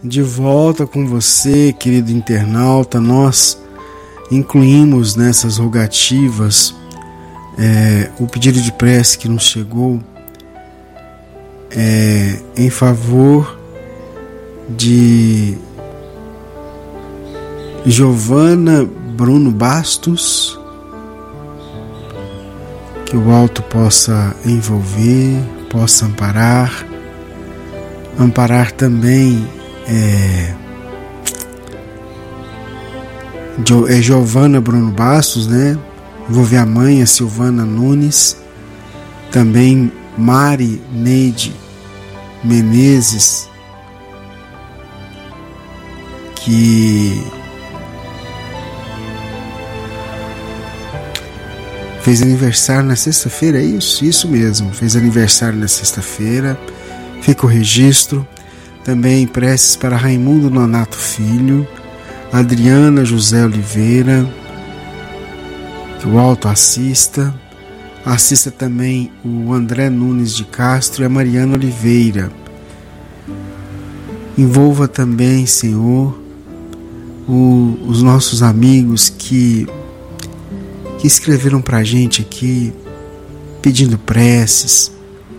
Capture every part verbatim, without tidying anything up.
De volta com você, querido internauta. Nós incluímos nessas rogativas é, o pedido de prece que nos chegou é, em favor de Giovana Bruno Bastos, que o alto possa envolver, possa amparar, amparar também é, é Giovana Bruno Bastos, né? Envolver a mãe, a Silvana Nunes, também Mari Neide Menezes, que fez aniversário na sexta-feira, é isso? Isso mesmo, fez aniversário na sexta-feira. Fica o registro. Também preces para Raimundo Nonato Filho, Adriana José Oliveira, que o alto assista. Assista também o André Nunes de Castro e a Mariana Oliveira. Envolva também, Senhor, o, os nossos amigos que, que escreveram para a gente aqui, pedindo preces.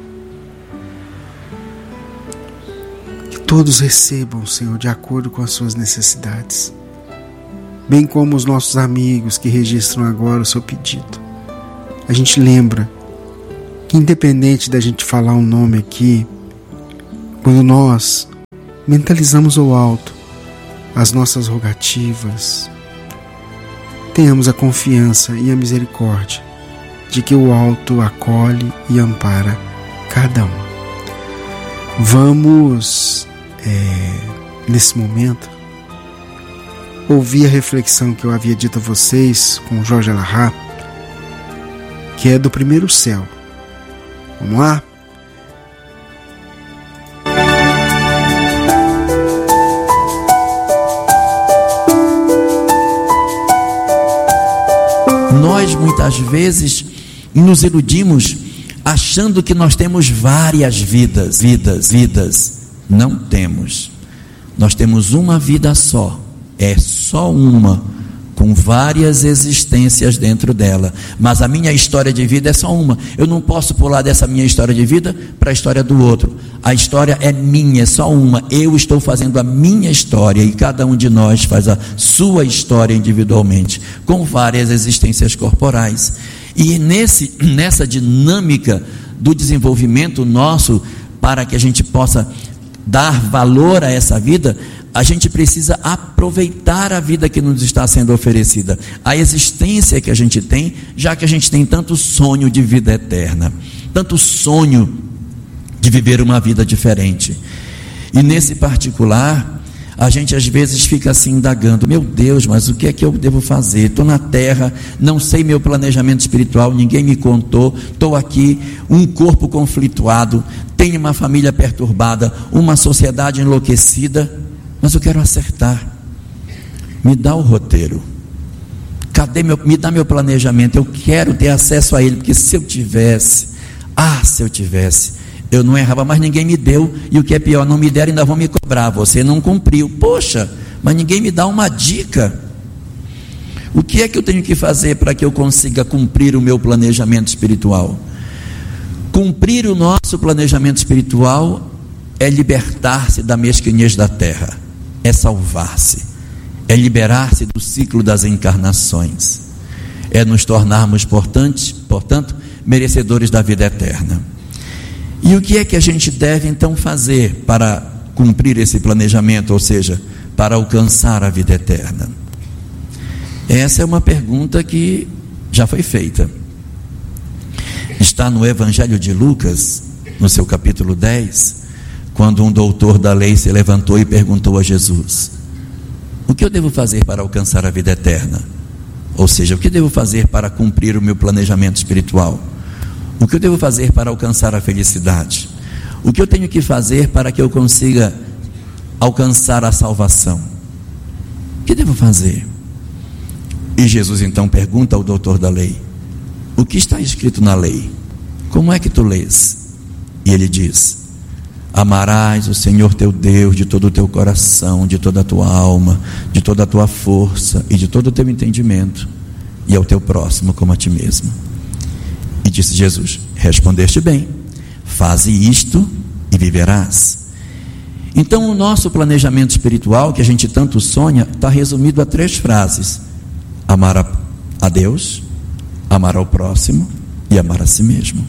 Que todos recebam, Senhor, de acordo com as suas necessidades. Bem como os nossos amigos que registram agora o seu pedido. A gente lembra que, independente da gente falar um nome aqui, quando nós mentalizamos ao alto as nossas rogativas, tenhamos a confiança e a misericórdia de que o alto acolhe e ampara cada um. Vamos, é, nesse momento, ouvir a reflexão que eu havia dito a vocês com Jorge Alahá, que é do primeiro céu. Vamos lá? Nós muitas vezes nos iludimos achando que nós temos várias vidas, vidas, vidas. Não temos. Nós temos uma vida só. É só uma, com várias existências dentro dela. Mas a minha história de vida é só uma. Eu não posso pular dessa minha história de vida para a história do outro. A história é minha, é só uma. Eu estou fazendo a minha história e cada um de nós faz a sua história individualmente, com várias existências corporais. E nesse, nessa dinâmica do desenvolvimento nosso, para que a gente possa dar valor a essa vida, a gente precisa aproveitar a vida que nos está sendo oferecida, a existência que a gente tem, já que a gente tem tanto sonho de vida eterna, tanto sonho de viver uma vida diferente. E nesse particular, a gente às vezes fica assim indagando: meu Deus, mas o que é que eu devo fazer? Estou na terra, não sei meu planejamento espiritual, ninguém me contou, estou aqui, um corpo conflituado, tenho uma família perturbada, uma sociedade enlouquecida, mas eu quero acertar. Me dá o roteiro. Cadê meu, me dá meu planejamento? Eu quero ter acesso a ele, porque se eu tivesse, ah, se eu tivesse, eu não errava, mas ninguém me deu, e o que é pior, não me deram, ainda vão me cobrar, você não cumpriu. Poxa, mas ninguém me dá uma dica. O que é que eu tenho que fazer para que eu consiga cumprir o meu planejamento espiritual? Cumprir o nosso planejamento espiritual é libertar-se da mesquinhez da terra, é salvar-se, é liberar-se do ciclo das encarnações, é nos tornarmos, portanto, portanto, merecedores da vida eterna. E o que é que a gente deve então fazer para cumprir esse planejamento, ou seja, para alcançar a vida eterna? Essa é uma pergunta que já foi feita. Está no Evangelho de Lucas, no seu capítulo dez, quando um doutor da lei se levantou e perguntou a Jesus: o que eu devo fazer para alcançar a vida eterna? Ou seja, o que devo fazer para cumprir o meu planejamento espiritual? O que eu devo fazer para alcançar a felicidade? O que eu tenho que fazer para que eu consiga alcançar a salvação? O que devo fazer? E Jesus então pergunta ao doutor da lei: o que está escrito na lei? Como é que tu lês? E ele diz: Amarás o Senhor teu Deus de todo o teu coração, de toda a tua alma, de toda a tua força e de todo o teu entendimento, e ao teu próximo como a ti mesmo. E disse Jesus: respondeste bem, faze isto e viverás. Então o nosso planejamento espiritual, que a gente tanto sonha, está resumido a três frases: amar a, a Deus, amar ao próximo e amar a si mesmo.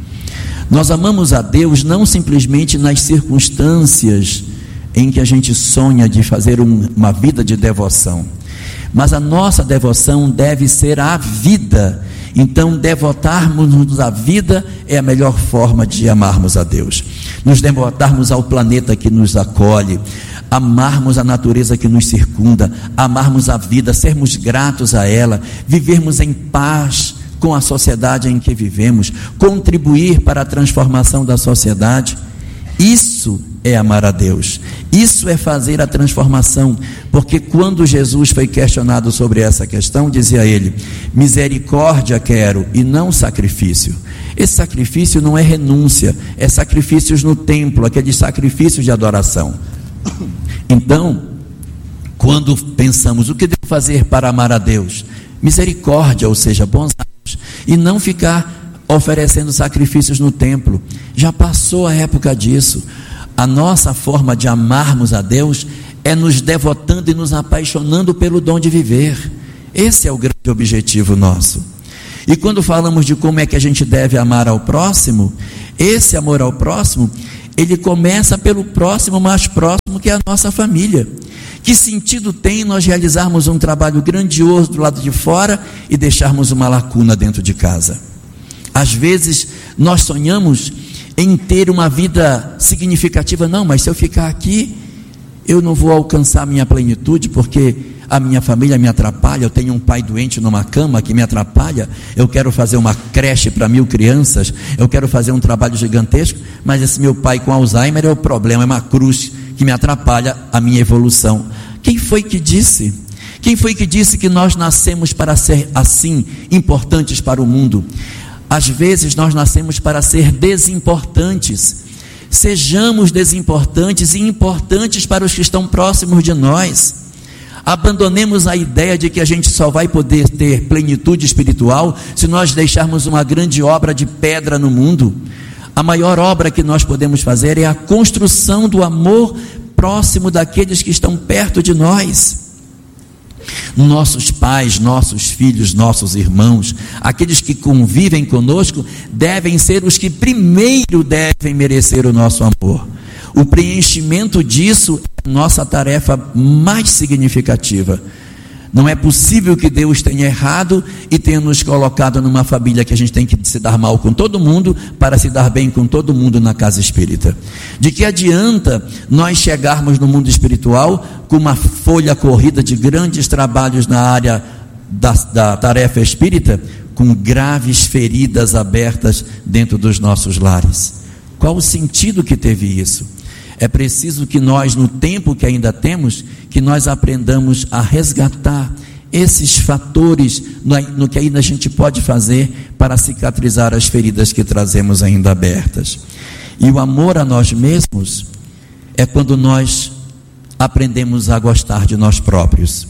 Nós amamos a Deus não simplesmente nas circunstâncias em que a gente sonha de fazer um, uma vida de devoção, mas a nossa devoção deve ser à vida. Então, devotarmos-nos à vida é a melhor forma de amarmos a Deus. Nos devotarmos ao planeta que nos acolhe, amarmos a natureza que nos circunda, amarmos a vida, sermos gratos a ela, vivermos em paz com a sociedade em que vivemos, contribuir para a transformação da sociedade. Isso é amar a Deus, isso é fazer a transformação, porque quando Jesus foi questionado sobre essa questão, dizia ele: misericórdia quero e não sacrifício. Esse sacrifício não é renúncia, é sacrifícios no templo, aqueles sacrifícios de adoração. Então, quando pensamos o que devo fazer para amar a Deus, misericórdia, ou seja, bons atos, e não ficar oferecendo sacrifícios no templo. Já passou a época disso. A nossa forma de amarmos a Deus é nos devotando e nos apaixonando pelo dom de viver. Esse é o grande objetivo nosso. E quando falamos de como é que a gente deve amar ao próximo, esse amor ao próximo, ele começa pelo próximo mais próximo, que é a nossa família. Que sentido tem nós realizarmos um trabalho grandioso do lado de fora e deixarmos uma lacuna dentro de casa? Às vezes nós sonhamos em ter uma vida significativa. Não, mas se eu ficar aqui, eu não vou alcançar a minha plenitude, porque a minha família me atrapalha, eu tenho um pai doente numa cama que me atrapalha, eu quero fazer uma creche para mil crianças, eu quero fazer um trabalho gigantesco, mas esse meu pai com Alzheimer é o problema, é uma cruz que me atrapalha a minha evolução. Quem foi que disse? Quem foi que disse que nós nascemos para ser assim, importantes para o mundo? Às vezes nós nascemos para ser desimportantes. Sejamos desimportantes e importantes para os que estão próximos de nós. Abandonemos a ideia de que a gente só vai poder ter plenitude espiritual se nós deixarmos uma grande obra de pedra no mundo. A maior obra que nós podemos fazer é a construção do amor próximo daqueles que estão perto de nós. Nossos pais, nossos filhos, nossos irmãos, aqueles que convivem conosco, devem ser os que primeiro devem merecer o nosso amor. O preenchimento disso é nossa tarefa mais significativa. Não é possível que Deus tenha errado e tenha nos colocado numa família que a gente tem que se dar mal com todo mundo para se dar bem com todo mundo na casa espírita. De que adianta nós chegarmos no mundo espiritual com uma folha corrida de grandes trabalhos na área da, da tarefa espírita, com graves feridas abertas dentro dos nossos lares? Qual o sentido que teve isso? É preciso que nós, no tempo que ainda temos, que nós aprendamos a resgatar esses fatores no, no que ainda a gente pode fazer para cicatrizar as feridas que trazemos ainda abertas. E o amor a nós mesmos é quando nós aprendemos a gostar de nós próprios.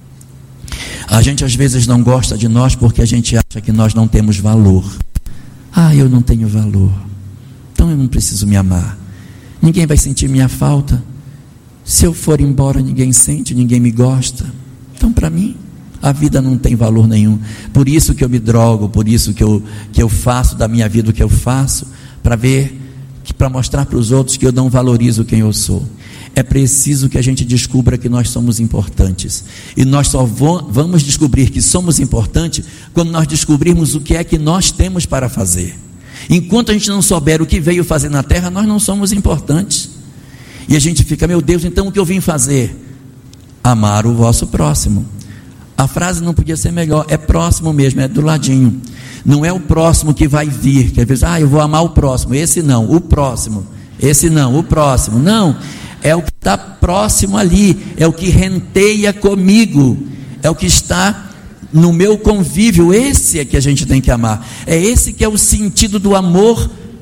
A gente às vezes não gosta de nós porque a gente acha que nós não temos valor. Ah, eu não tenho valor, então eu não preciso me amar. Ninguém vai sentir minha falta. Se eu for embora, ninguém sente, ninguém me gosta. Então, para mim, a vida não tem valor nenhum. Por isso que eu me drogo, por isso que eu, que eu faço da minha vida o que eu faço, para ver, para mostrar para os outros que eu não valorizo quem eu sou. É preciso que a gente descubra que nós somos importantes. E nós só vamos descobrir que somos importantes quando nós descobrirmos o que é que nós temos para fazer. Enquanto a gente não souber o que veio fazer na terra, nós não somos importantes. E a gente fica, meu Deus, então o que eu vim fazer? Amar o vosso próximo. A frase não podia ser melhor, é próximo mesmo, é do ladinho. Não é o próximo que vai vir, que às vezes, ah, eu vou amar o próximo, esse não, o próximo, esse não, o próximo. Não, é o que está próximo ali, é o que renteia comigo, é o que está no meu convívio. Esse é que a gente tem que amar. É esse que é o sentido do amor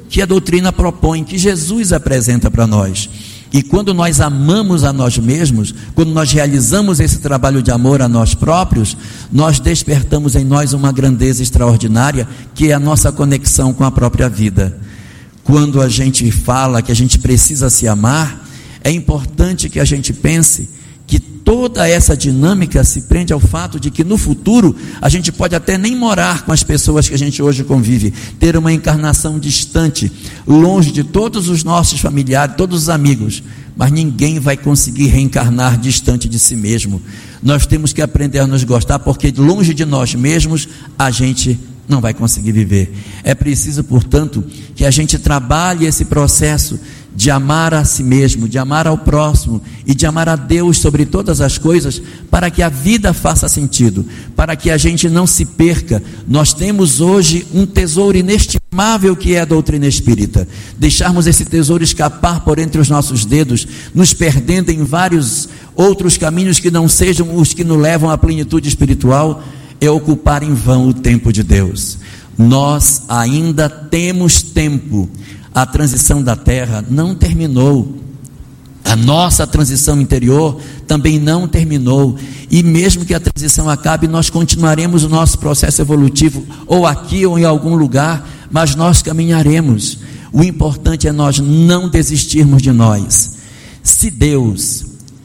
que a doutrina propõe, que Jesus apresenta para nós. E quando nós amamos a nós mesmos, quando nós realizamos esse trabalho de amor a nós próprios, nós despertamos em nós uma grandeza extraordinária, que é a nossa conexão com a própria vida. Quando a gente fala que a gente precisa se amar, é importante que a gente pense que toda essa dinâmica se prende ao fato de que no futuro a gente pode até nem morar com as pessoas que a gente hoje convive, ter uma encarnação distante, longe de todos os nossos familiares, todos os amigos, mas ninguém vai conseguir reencarnar distante de si mesmo. Nós temos que aprender a nos gostar, porque longe de nós mesmos a gente não vai conseguir viver. É preciso, portanto, que a gente trabalhe esse processo de amar a si mesmo, de amar ao próximo e de amar a Deus sobre todas as coisas, para que a vida faça sentido, para que a gente não se perca. Nós temos hoje um tesouro inestimável, que é a doutrina espírita. Deixarmos esse tesouro escapar por entre os nossos dedos, nos perdendo em vários outros caminhos que não sejam os que nos levam à plenitude espiritual, é ocupar em vão o tempo de Deus. Nós ainda temos tempo. A transição da terra não terminou, a nossa transição interior também não terminou, e mesmo que a transição acabe, nós continuaremos o nosso processo evolutivo, ou aqui ou em algum lugar, mas nós caminharemos. O importante é nós não desistirmos de nós. Se Deus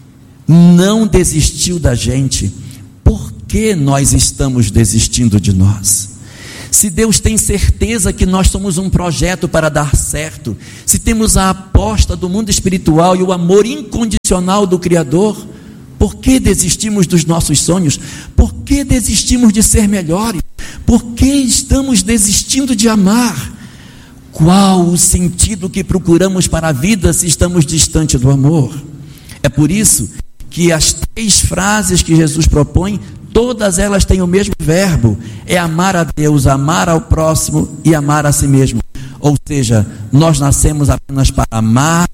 não desistiu da gente, por que nós estamos desistindo de nós? Se Deus tem certeza que nós somos um projeto para dar certo, se temos a aposta do mundo espiritual e o amor incondicional do Criador, por que desistimos dos nossos sonhos? Por que desistimos de ser melhores? Por que estamos desistindo de amar? Qual o sentido que procuramos para a vida se estamos distante do amor? É por isso que as três frases que Jesus propõe, todas elas têm o mesmo verbo, é amar a Deus, amar ao próximo e amar a si mesmo. Ou seja, nós nascemos apenas para amar,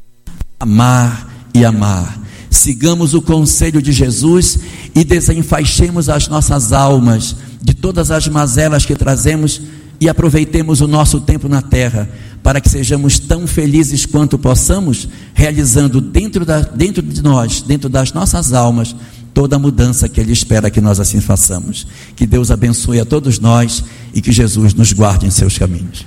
amar e amar. Sigamos o conselho de Jesus e desenfaixemos as nossas almas de todas as mazelas que trazemos e aproveitemos o nosso tempo na terra, para que sejamos tão felizes quanto possamos, realizando dentro, da, dentro de nós, dentro das nossas almas, toda a mudança que Ele espera que nós assim façamos. Que Deus abençoe a todos nós e que Jesus nos guarde em seus caminhos.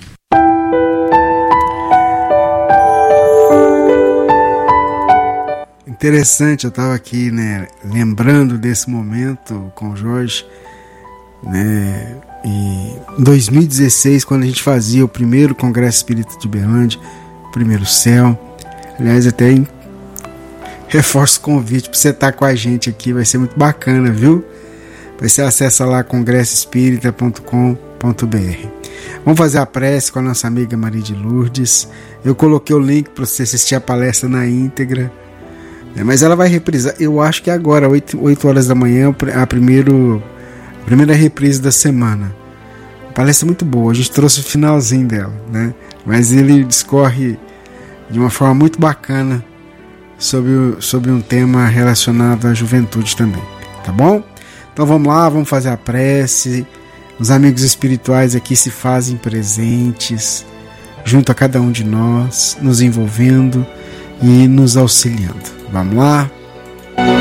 Interessante, eu estava aqui, né, lembrando desse momento com o Jorge, né, e em dois mil e dezesseis, quando a gente fazia o primeiro Congresso Espírita de Berlândia, o primeiro céu. Aliás, até em reforço o convite para você estar com a gente aqui, vai ser muito bacana, viu? Você acessa lá congresso espírita ponto com ponto b r. Vamos fazer a prece com a nossa amiga Maria de Lourdes. Eu coloquei o link para você assistir a palestra na íntegra, né? Mas ela vai reprisar, eu acho que agora, oito horas da manhã, a, primeiro, a primeira reprise da semana. A palestra é muito boa, a gente trouxe o finalzinho dela, né? Mas ele discorre de uma forma muito bacana Sobre, sobre um tema relacionado à juventude também, tá bom? Então vamos lá, vamos fazer a prece. Os amigos espirituais aqui se fazem presentes junto a cada um de nós, nos envolvendo e nos auxiliando. Vamos lá?